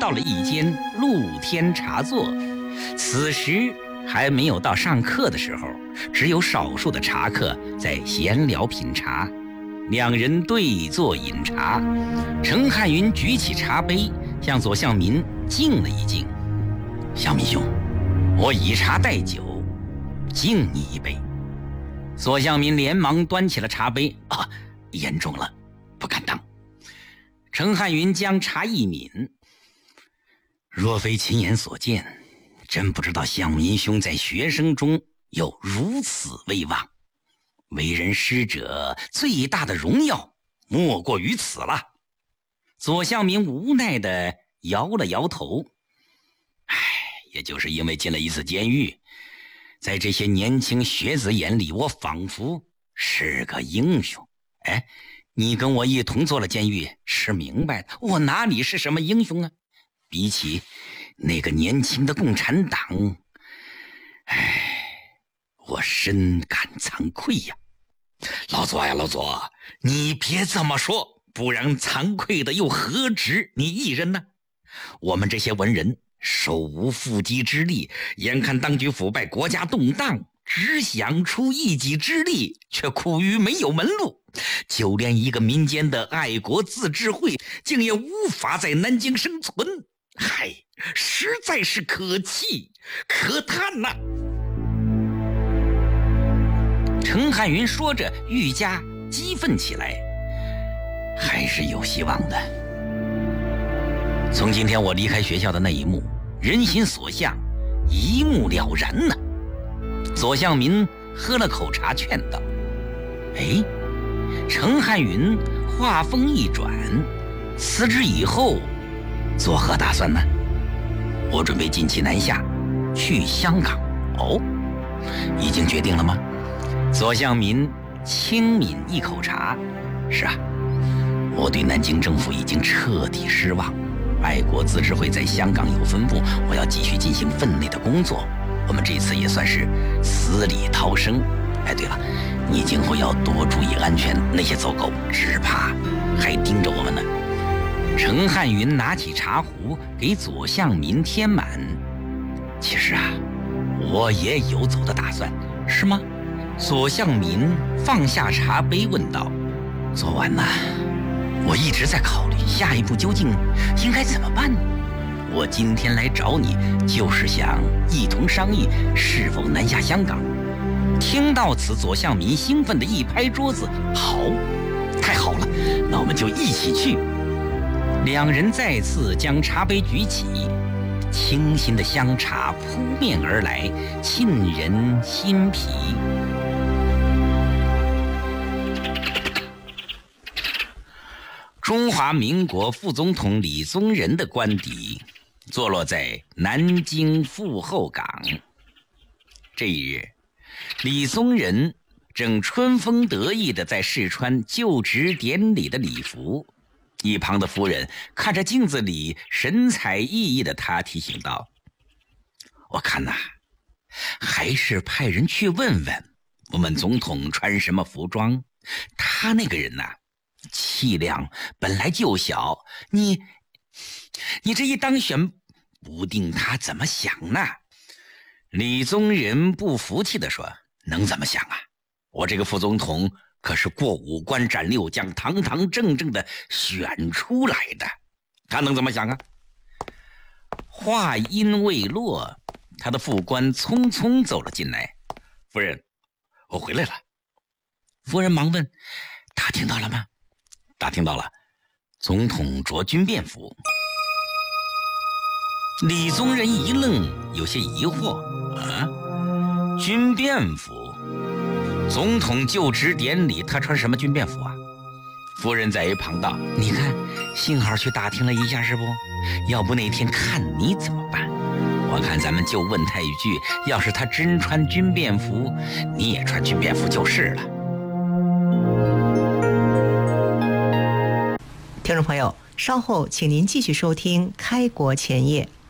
到了一间露天茶座。此时还没有到上课的时候，只有少数的茶客在闲聊品茶。两人对坐饮茶，程汉云举起茶杯向左向民敬了一敬。向民兄，我以茶代酒，敬你一杯。左向民连忙端起了茶杯，严重了，不敢当。程汉云将茶一抿，若非亲眼所见，真不知道向民兄在学生中有如此威望。为人师者最大的荣耀莫过于此了。左向民无奈地摇了摇头，也就是因为进了一次监狱，在这些年轻学子眼里，我仿佛是个英雄。你跟我一同做了监狱，是明白的，我哪里是什么英雄啊？比起那个年轻的共产党，我深感惭愧呀。老左呀，老左，你别这么说，不然惭愧的又何止你一人呢？我们这些文人手无缚鸡之力，眼看当局腐败，国家动荡，只想出一己之力，却苦于没有门路，就连一个民间的爱国自治会竟也无法在南京生存，实在是可气可叹呐。程汉云说着愈加激愤起来，还是有希望的。从今天我离开学校的那一幕，人心所向，一目了然呢。左向民喝了口茶劝道。程汉云话锋一转，辞职以后作何打算呢？我准备近期南下去香港。已经决定了吗？左向民轻抿一口茶。是啊，我对南京政府已经彻底失望，爱国自治会在香港有分部，我要继续进行分内的工作。我们这次也算是死里逃生。对了，你今后要多注意安全，那些走狗只怕还盯着我们呢。程汉云拿起茶壶给左向民添满。其实啊，我也有走的打算。是吗？左向民放下茶杯问道。昨晚呢，我一直在考虑下一步究竟应该怎么办呢？我今天来找你，就是想一同商议是否南下香港。听到此，左向民兴奋地一拍桌子：好，太好了，那我们就一起去。两人再次将茶杯举起，清新的香茶扑面而来，沁人心脾。中华民国副总统李宗仁的官邸坐落在南京阜后港。这一日，李宗仁正春风得意地在试穿就职典礼的礼服，一旁的夫人看着镜子里神采奕奕的他，提醒道：我看呐，还是派人去问问我们总统穿什么服装。他那个人呐，气量本来就小，你这一当选，不定他怎么想呢？李宗仁不服气地说：能怎么想啊？我这个副总统可是过五关斩六将，堂堂正正的选出来的，他能怎么想啊？话音未落，他的副官匆匆走了进来。夫人，我回来了。夫人忙问：打听到了吗？打听到了，总统着军便服。李宗仁一愣，有些疑惑：军便服？总统就职典礼他穿什么军便服啊？夫人在一旁道：你看，幸好去打听了一下是不？要不那天看你怎么办？我看咱们就问他一句，要是他真穿军便服，你也穿军便服就是了。 听众朋友，稍后请您继续收听《开国前夜》。